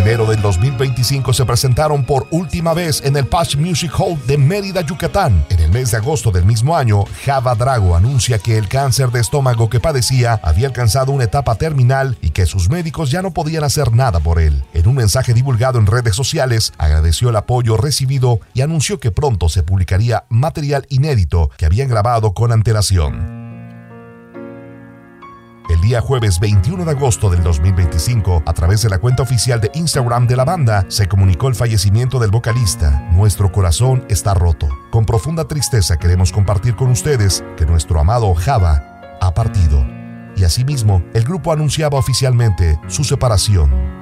enero del 2025 se presentaron por última vez en el Patch Music Hall de Mérida, Yucatán. En el mes de agosto del mismo año, Java Drago anuncia que el cáncer de estómago que padecía había alcanzado una etapa terminal y que sus médicos ya no podían hacer nada por él. En un mensaje divulgado en redes sociales, agradeció el apoyo recibido y anunció que pronto se publicaría material inédito que habían grabado con antelación. El día jueves 21 de agosto del 2025, a través de la cuenta oficial de Instagram de la banda, se comunicó el fallecimiento del vocalista. Nuestro corazón está roto. Con profunda tristeza queremos compartir con ustedes que nuestro amado Java ha partido. Y asimismo, el grupo anunciaba oficialmente su separación.